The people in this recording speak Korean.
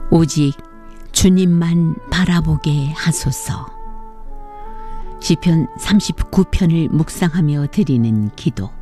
오직 주님만 바라보게 하소서. 시편 39편을 묵상하며 드리는 기도.